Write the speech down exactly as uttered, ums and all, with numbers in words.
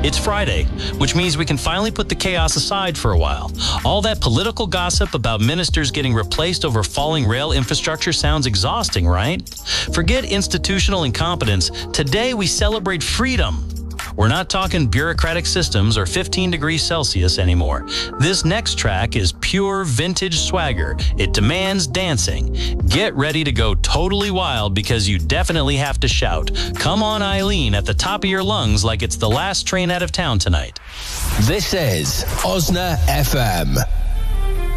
It's Friday, which means we can finally put the chaos aside for a while. All that political gossip about ministers getting replaced over falling rail infrastructure sounds exhausting, right? Forget institutional incompetence. Today we celebrate freedom. We're not talking bureaucratic systems or fifteen degrees Celsius anymore. This next track is pure vintage swagger. It demands dancing. Get ready to go totally wild because you definitely have to shout. Come on, Eileen, at the top of your lungs like it's the last train out of town tonight. This is Osna F M.